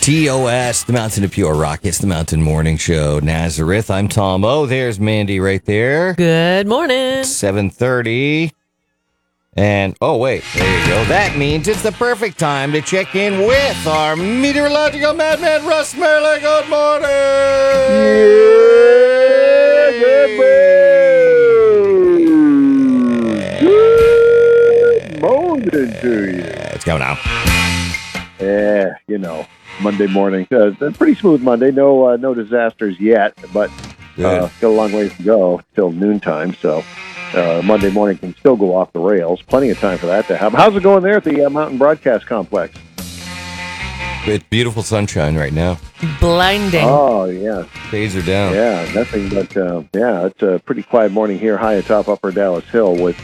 TOS, the Mountain of Pure Rock. It's the Mountain Morning Show. Nazareth, I'm Tom O. There's Mandy right there. Good morning. 7:30. And, oh, wait, there you go. That means it's the perfect time to check in with our meteorological madman, Russ Merle. Good morning. Good morning to you. Let's go now. Yeah, Monday morning. Pretty smooth Monday. No disasters yet, but got a long ways to go till noontime. So Monday morning can still go off the rails. Plenty of time for that to happen. How's it going there at the Mountain Broadcast Complex? It's beautiful sunshine right now. Blinding. Oh, yeah. Days are down. Yeah, nothing but, it's a pretty quiet morning here high atop Upper Dallas Hill with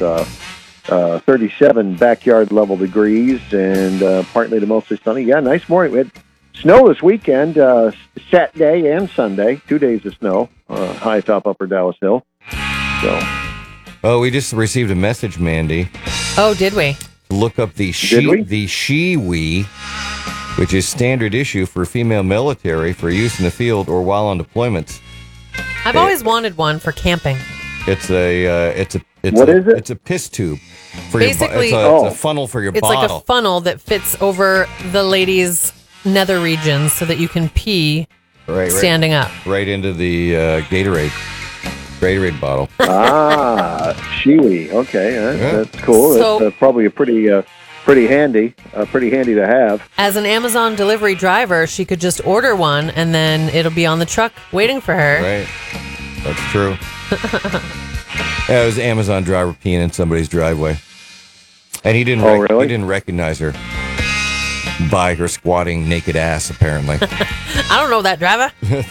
37 backyard level degrees and partly to mostly sunny. Yeah, nice morning. We had snow this weekend, Saturday and Sunday, 2 days of snow high atop Upper Dallas Hill. So, Oh, we just received a message, Mandy. Oh, did we? Look up the Shiwi, which is standard issue for female military for use in the field or while on deployments. I've always wanted one for camping. It's a What is it? It's a piss tube. For Basically, it's a funnel for your It's bottle. like a funnel that fits over the ladies' nether regions so that you can pee standing up. Right into the Gatorade bottle. Shiwi. Okay, that's cool. So- That's probably a pretty handy to have. As an Amazon delivery driver, she could just order one and then it'll be on the truck waiting for her. Right. That's true. Yeah, it was an Amazon driver peeing in somebody's driveway. And he didn't really? He didn't recognize her by her squatting naked ass, apparently. I don't know that driver.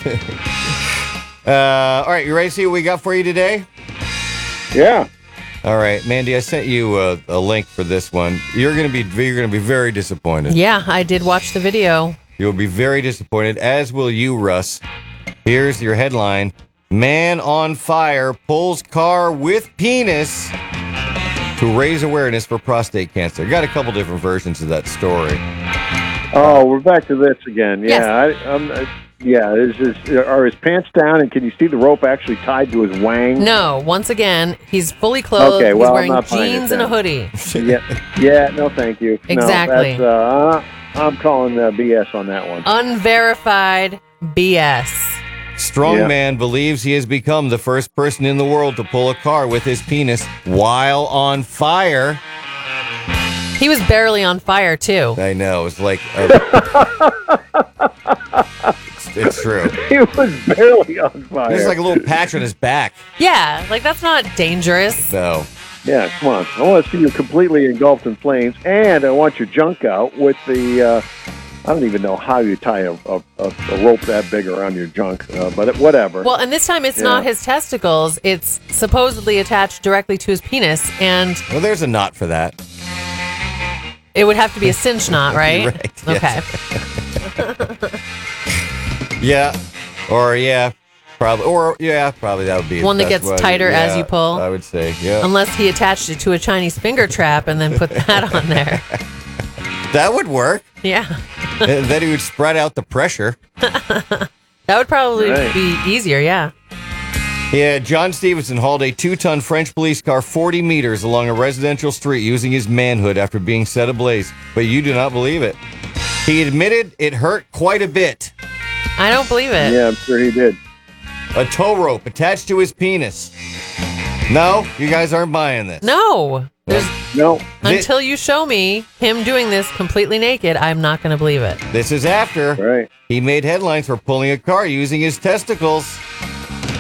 All right, you ready to see what we got for you today? Yeah. All right, Mandy, I sent you a link for this one. You're gonna be very disappointed. Yeah, I did watch the video. You'll be very disappointed, as will you, Russ. Here's your headline: Man on fire pulls car with penis to raise awareness for prostate cancer. Got a couple different versions of that story. Oh, we're back to this again. Yes. Yeah, are his pants down, and can you see the rope actually tied to his wang? No, once again, he's fully clothed. Okay, well, he's wearing I'm not buying it jeans and a then. hoodie. Yeah, no, thank you. Exactly. No, that's, I'm calling BS on that one. Unverified BS. Strongman believes he has become the first person in the world to pull a car with his penis while on fire. He was barely on fire, too. I know. It's like... it's true. He was barely on fire. There's like a little patch on his back. Yeah, like that's not dangerous. No. Yeah, come on. I want to see you completely engulfed in flames, and I want your junk out with the... I don't even know how you tie a rope that big around your junk, but whatever. Well, and this time it's not his testicles. It's supposedly attached directly to his penis, and... Well, there's a knot for that. It would have to be a cinch knot, right? Right, yes. Okay. Yeah. Or, yeah. Probably. Or, yeah, probably that would be... One that that's gets what- tighter as you pull? I would say, yeah. Unless he attached it to a Chinese finger trap and then put that on there. That would work. Yeah. And then he would spread out the pressure. That would probably be easier, yeah. Yeah, John Stevenson hauled a 2-ton French police car 40 meters along a residential street using his manhood after being set ablaze. But you do not believe it. He admitted it hurt quite a bit. I don't believe it. Yeah, I'm sure he did. A tow rope attached to his penis. No, you guys aren't buying this. No. No. Until you show me him doing this completely naked, I'm not going to believe it. This is after Right. he made headlines for pulling a car using his testicles.